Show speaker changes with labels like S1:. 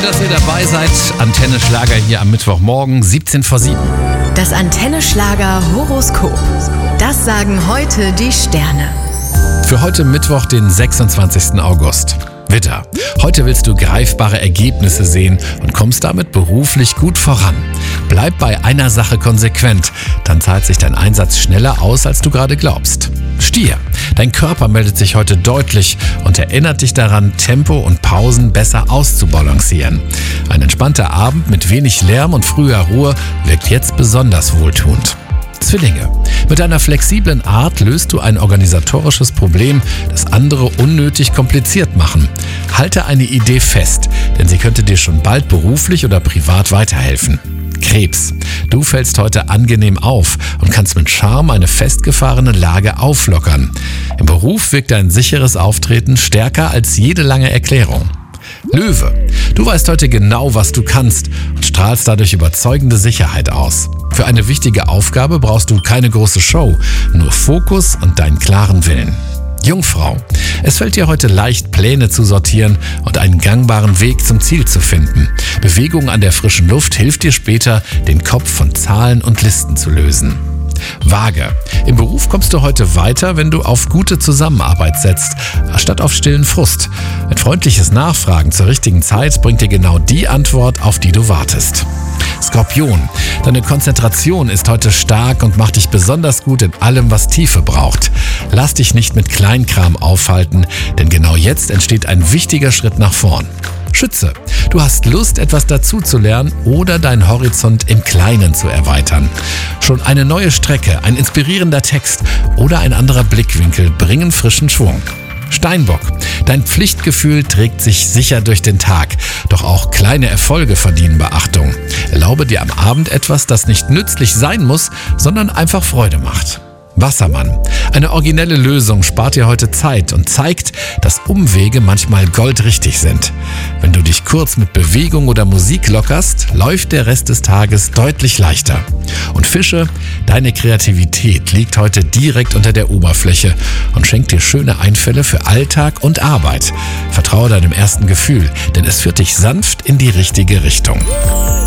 S1: dass ihr dabei seid. Antenne Schlager hier am Mittwochmorgen, 17 vor 7.
S2: Das Antenne Schlager Horoskop. Das sagen heute die Sterne.
S1: Für heute Mittwoch, den 26. August. Widder, heute willst du greifbare Ergebnisse sehen und kommst damit beruflich gut voran. Bleib bei einer Sache konsequent, dann zahlt sich dein Einsatz schneller aus, als du gerade glaubst. Stier, dein Körper meldet sich heute deutlich und erinnert dich daran, Tempo und Pausen besser auszubalancieren. Ein entspannter Abend mit wenig Lärm und früher Ruhe wirkt jetzt besonders wohltuend. Zwillinge, mit einer flexiblen Art löst du ein organisatorisches Problem, das andere unnötig kompliziert machen. Halte eine Idee fest, denn sie könnte dir schon bald beruflich oder privat weiterhelfen. Krebs, du fällst heute angenehm auf und kannst mit Charme eine festgefahrene Lage auflockern. Im Beruf wirkt dein sicheres Auftreten stärker als jede lange Erklärung. Löwe, du weißt heute genau, was du kannst und strahlst dadurch überzeugende Sicherheit aus. Für eine wichtige Aufgabe brauchst du keine große Show, nur Fokus und deinen klaren Willen. Jungfrau, es fällt dir heute leicht, Pläne zu sortieren und einen gangbaren Weg zum Ziel zu finden. Bewegung an der frischen Luft hilft dir später, den Kopf von Zahlen und Listen zu lösen. Waage, im Beruf kommst du heute weiter, wenn du auf gute Zusammenarbeit setzt, statt auf stillen Frust. Ein freundliches Nachfragen zur richtigen Zeit bringt dir genau die Antwort, auf die du wartest. Skorpion, deine Konzentration ist heute stark und macht dich besonders gut in allem, was Tiefe braucht. Lass dich nicht mit Kleinkram aufhalten, denn genau jetzt entsteht ein wichtiger Schritt nach vorn. Schütze, du hast Lust, etwas dazuzulernen oder deinen Horizont im Kleinen zu erweitern. Schon eine neue Strecke, ein inspirierender Text oder ein anderer Blickwinkel bringen frischen Schwung. Steinbock, dein Pflichtgefühl trägt sich sicher durch den Tag, doch auch kleine Erfolge verdienen Beachtung. Erlaube dir am Abend etwas, das nicht nützlich sein muss, sondern einfach Freude macht. Wassermann, eine originelle Lösung spart dir heute Zeit und zeigt, dass Umwege manchmal goldrichtig sind. Wenn du dich kurz mit Bewegung oder Musik lockerst, läuft der Rest des Tages deutlich leichter. Und Fische, deine Kreativität liegt heute direkt unter der Oberfläche und schenkt dir schöne Einfälle für Alltag und Arbeit. Vertraue deinem ersten Gefühl, denn es führt dich sanft in die richtige Richtung.